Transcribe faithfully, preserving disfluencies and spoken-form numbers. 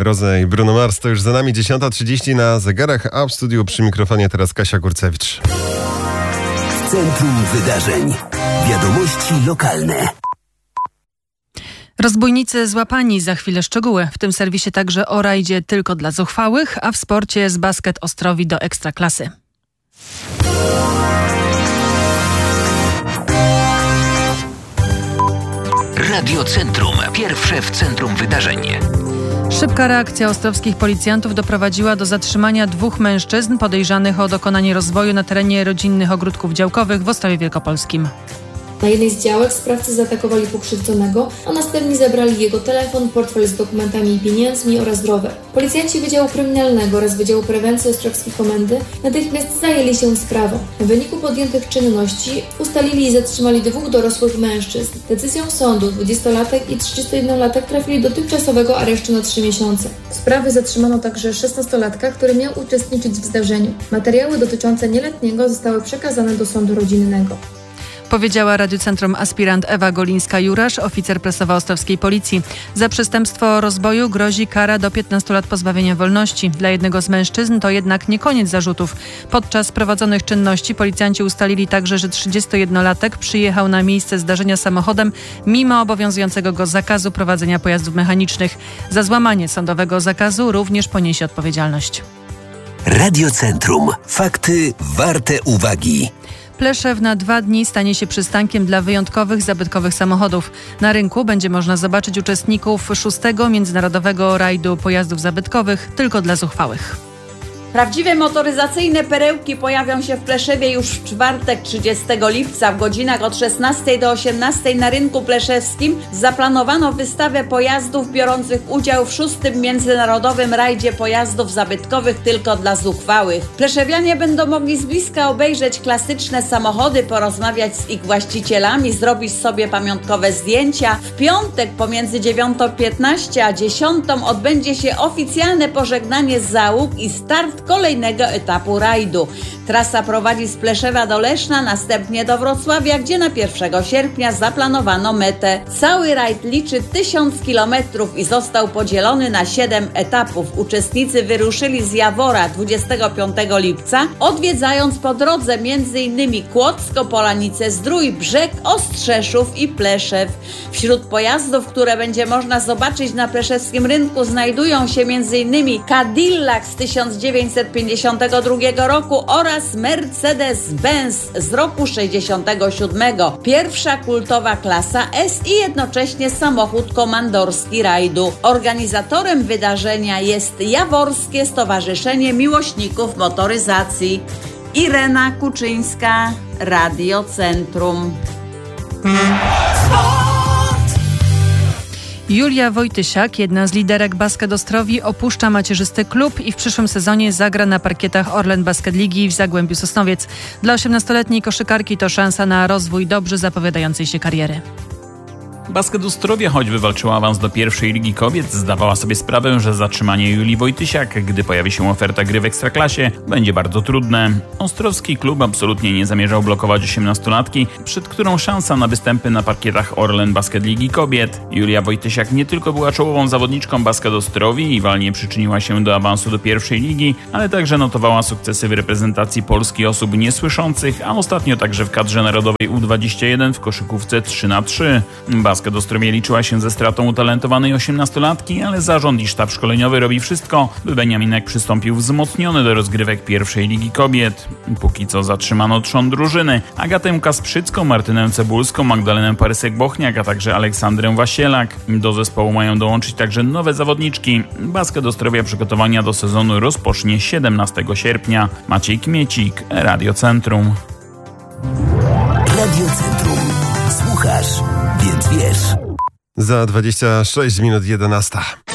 Brozę i Bruno Mars. To już za nami dziesiąta trzydzieści na zegarach, a w studiu przy mikrofonie teraz Kasia Kurcewicz. W centrum wydarzeń. Wiadomości lokalne. Rozbójnicy złapani, za chwilę szczegóły. W tym serwisie także o rajdzie tylko dla zuchwałych, a w sporcie z Basket Ostrowi do Ekstraklasy. Radio Centrum. Pierwsze w centrum wydarzeń. Szybka reakcja ostrowskich policjantów doprowadziła do zatrzymania dwóch mężczyzn podejrzanych o dokonanie rozboju na terenie rodzinnych ogródków działkowych w Ostrowie Wielkopolskim. Na jednej z działek sprawcy zaatakowali pokrzywdzonego, a następnie zabrali jego telefon, portfel z dokumentami i pieniędzmi oraz rower. Policjanci Wydziału Kryminalnego oraz Wydziału Prewencji Ostrowskiej Komendy natychmiast zajęli się sprawą. W wyniku podjętych czynności ustalili i zatrzymali dwóch dorosłych mężczyzn. Decyzją sądu dwudziestolatek i trzydziestojednolatek trafili do tymczasowego aresztu na trzy miesiące. W sprawie zatrzymano także szesnastolatka, który miał uczestniczyć w zdarzeniu. Materiały dotyczące nieletniego zostały przekazane do sądu rodzinnego. Powiedziała Radiu Centrum aspirant Ewa Golińska-Jurasz, oficer prasowa ostrowskiej policji. Za przestępstwo rozboju grozi kara do piętnastu lat pozbawienia wolności. Dla jednego z mężczyzn to jednak nie koniec zarzutów. Podczas prowadzonych czynności policjanci ustalili także, że trzydziestojednolatek przyjechał na miejsce zdarzenia samochodem mimo obowiązującego go zakazu prowadzenia pojazdów mechanicznych. Za złamanie sądowego zakazu również poniesie odpowiedzialność. Radio Centrum. Fakty warte uwagi. Pleszew na dwa dni stanie się przystankiem dla wyjątkowych, zabytkowych samochodów. Na rynku będzie można zobaczyć uczestników szóstego Międzynarodowego Rajdu Pojazdów Zabytkowych tylko dla zuchwałych. Prawdziwe motoryzacyjne perełki pojawią się w Pleszewie już w czwartek trzydziestego lipca w godzinach od szesnastej do osiemnastej na rynku pleszewskim. Zaplanowano wystawę pojazdów biorących udział w szóstym Międzynarodowym Rajdzie Pojazdów Zabytkowych tylko dla zuchwałych. Pleszewianie będą mogli z bliska obejrzeć klasyczne samochody, porozmawiać z ich właścicielami, zrobić sobie pamiątkowe zdjęcia. W piątek pomiędzy dziewiątą piętnaście a dziesiątą odbędzie się oficjalne pożegnanie załóg i start kolejnego etapu rajdu. Trasa prowadzi z Pleszewa do Leszna, następnie do Wrocławia, gdzie na pierwszego sierpnia zaplanowano metę. Cały rajd liczy tysiąc kilometrów i został podzielony na siedem etapów. Uczestnicy wyruszyli z Jawora dwudziestego piątego lipca, odwiedzając po drodze m.in. Kłodzko, Polanice, Zdrój, Brzeg, Ostrzeszów i Pleszew. Wśród pojazdów, które będzie można zobaczyć na pleszewskim rynku, znajdują się m.in. Cadillac z tysiąc dziewięćset pięćdziesiątego drugiego roku oraz Mercedes-Benz z roku sześćdziesiątego siódmego. Pierwsza kultowa klasa S i jednocześnie samochód komandorski rajdu. Organizatorem wydarzenia jest Jaworskie Stowarzyszenie Miłośników Motoryzacji. Irena Kuczyńska, Radio Centrum. Julia Wojtysiak, jedna z liderek Basket Ostrowi, opuszcza macierzysty klub i w przyszłym sezonie zagra na parkietach Orlen Basket Ligi w Zagłębiu Sosnowiec. Dla osiemnastoletniej koszykarki to szansa na rozwój dobrze zapowiadającej się kariery. Basket Ostrowia, choć wywalczyła awans do pierwszej Ligi Kobiet, zdawała sobie sprawę, że zatrzymanie Julii Wojtysiak, gdy pojawi się oferta gry w Ekstraklasie, będzie bardzo trudne. Ostrowski klub absolutnie nie zamierzał blokować osiemnastolatki, przed którą szansa na występy na parkietach Orlen Basket Ligi Kobiet. Julia Wojtysiak nie tylko była czołową zawodniczką Basket Ostrowi i walnie przyczyniła się do awansu do pierwszej ligi, ale także notowała sukcesy w reprezentacji Polski osób niesłyszących, a ostatnio także w kadrze narodowej U dwadzieścia jeden w koszykówce trzy na trzy. Basket Ostrowia liczyła się ze stratą utalentowanej osiemnastolatki, ale zarząd i sztab szkoleniowy robi wszystko, by Beniaminek przystąpił wzmocniony do rozgrywek pierwszej Ligi Kobiet. Póki co zatrzymano trzon drużyny: Agatę Kasprzycką, Martynę Cebulską, Magdalenę Parysek-Bochniak, a także Aleksandrę Wasielak. Do zespołu mają dołączyć także nowe zawodniczki. Basket Ostrowia przygotowania do sezonu rozpocznie siedemnastego sierpnia. Maciej Kmiecik, Radio Centrum. Radio Centrum. Słuchasz, więc wiesz. Za dwadzieścia sześć minut jedenasta.